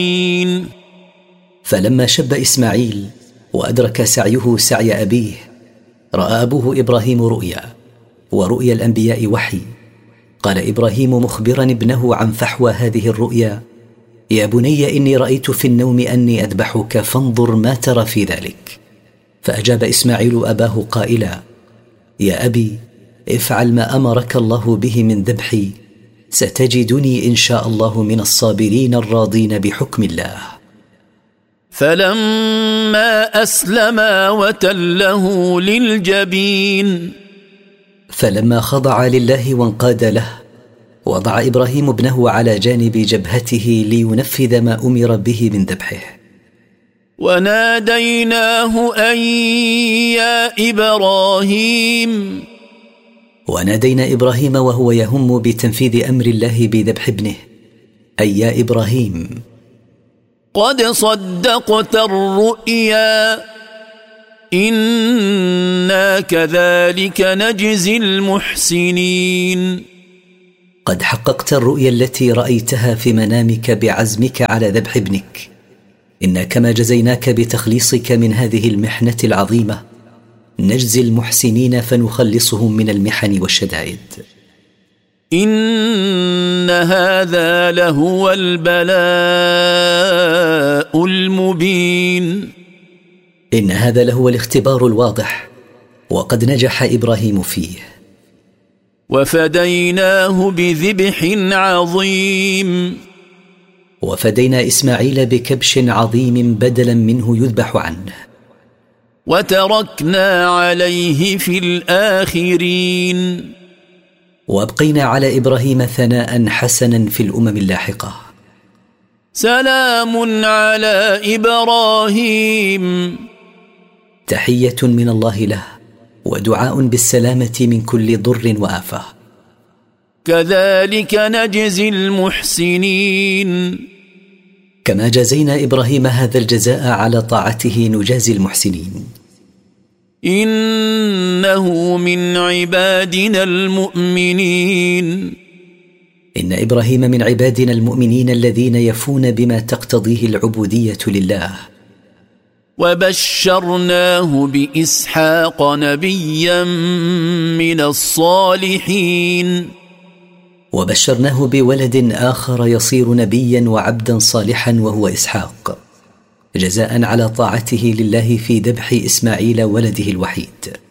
فلما شب إسماعيل وأدرك سعيه سعي أبيه، رأى أبوه إبراهيم رؤيا، ورؤيا الأنبياء وحي. قال إبراهيم مخبرا ابنه عن فحوى هذه الرؤيا: يا بني إني رأيت في النوم أني أذبحك فانظر ما ترى في ذلك. فأجاب إسماعيل أباه قائلا: يا أبي، افعل ما أمرك الله به من ذبحي، ستجدني إن شاء الله من الصابرين الراضين بحكم الله. فلما أسلما وتله للجبين، فلما خضع لله وانقاد له، وضع إبراهيم ابنه على جانب جبهته لينفذ ما أمر به من ذبحه. وناديناه أن يا إبراهيم، ونادينا إبراهيم وهو يهم بتنفيذ أمر الله بذبح ابنه: أي يا إبراهيم، قد صدقت الرؤيا، إنا كذلك نجزي المحسنين. قد حققت الرؤيا التي رأيتها في منامك بعزمك على ذبح ابنك، إنا كما جزيناك بتخليصك من هذه المحنة العظيمة نجزي المحسنين فنخلصهم من المحن والشدائد. إن هذا لهو البلاء المبين. إن هذا لهو الاختبار الواضح، وقد نجح إبراهيم فيه. وفديناه بذبح عظيم، وفدينا إسماعيل بكبش عظيم بدلا منه يذبح عنه. وتركنا عليه في الآخرين، وأبقينا على إبراهيم ثناء حسنا في الأمم اللاحقة. سلام على إبراهيم، تحية من الله له، ودعاء بالسلامة من كل ضر وآفة. كذلك نجزي المحسنين، كما جزينا إبراهيم هذا الجزاء على طاعته نجازي المحسنين. إنه من عبادنا المؤمنين، إن إبراهيم من عبادنا المؤمنين الذين يفون بما تقتضيه العبودية لله. وبشرناه بإسحاق نبيا من الصالحين، وبشرناه بولد آخر يصير نبيا وعبدا صالحا وهو إسحاق، جزاء على طاعته لله في ذبح إسماعيل ولده الوحيد.